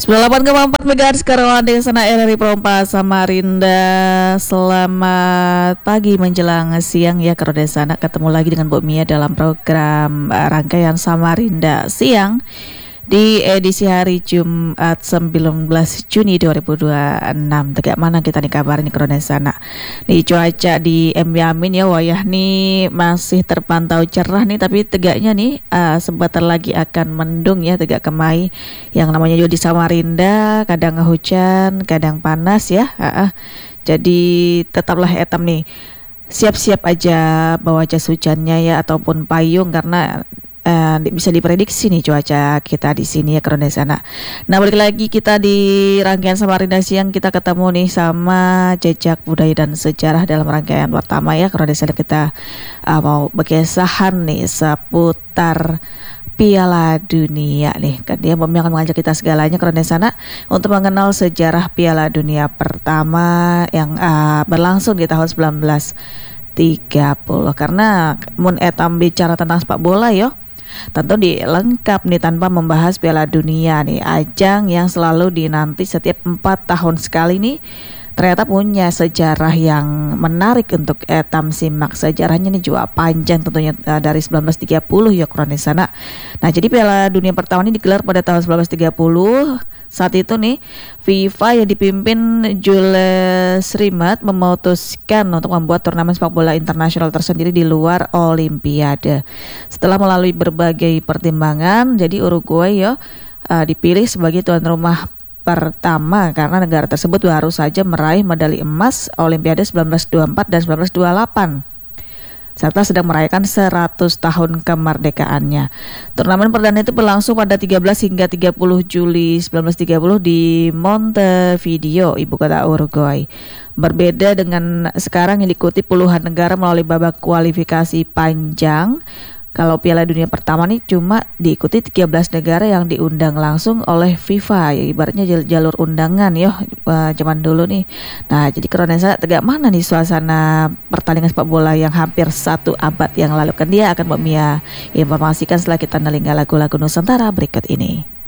98,4 MHz Karawang Sana RRI Perompa Samarinda. Selamat pagi menjelang siang ya Karawang Sana. Ketemu lagi dengan Bu Mia dalam program rangkaian Samarinda Siang di edisi hari Jumat 19 Juni 2026. Tegak mana kita nih kabar nih Karawang Sana. Nih cuaca di Yamin ya wayah nih masih terpantau cerah nih, tapi tegaknya nih sebentar lagi akan mendung ya, tegak kemai yang namanya juga di Samarinda, kadang hujan kadang panas ya. Jadi tetaplah etam nih, siap-siap aja bawa jas hujannya ya ataupun payung karena bisa diprediksi nih cuaca kita di sini ya Karawang Sana. Nah, balik lagi kita di rangkaian Samarinda Siang, kita ketemu nih sama jejak budaya dan sejarah dalam rangkaian pertama ya Karawang Sana. Kita mau berkesahan nih seputar Piala Dunia nih, kan dia akan mengajak kita segalanya Karawang Sana untuk mengenal sejarah Piala Dunia pertama yang berlangsung di tahun 1930. Karena mun etam bicara tentang sepak bola yo, tentu dilengkap nih tanpa membahas Piala Dunia nih, ajang yang selalu dinanti setiap 4 tahun sekali nih. Ternyata punya sejarah yang menarik untuk etam simak. Sejarahnya nih juga panjang tentunya, dari 1930 ya Karawang Sana. Nah, jadi Piala Dunia pertama ini digelar pada tahun 1930. Saat itu nih FIFA yang dipimpin Jules Rimet memutuskan untuk membuat turnamen sepak bola internasional tersendiri di luar Olimpiade. Setelah melalui berbagai pertimbangan, jadi Uruguay ya dipilih sebagai tuan rumah pertama karena negara tersebut baru saja meraih medali emas Olimpiade 1924 dan 1928 serta sedang merayakan 100 tahun kemerdekaannya. Turnamen perdana itu berlangsung pada 13 hingga 30 Juli 1930 di Montevideo, ibu kota Uruguay. Berbeda dengan sekarang yang diikuti puluhan negara melalui babak kualifikasi panjang. Kalau Piala Dunia pertama nih cuma diikuti 13 negara yang diundang langsung oleh FIFA ya, ibaratnya jalur undangan ya zaman dulu nih. Nah, jadi Karawang Sana tegak mana nih suasana pertandingan sepak bola yang hampir 1 abad yang lalu, kan dia akan Mbak Mia informasikan setelah kita nelingga lagu-lagu Nusantara berikut ini.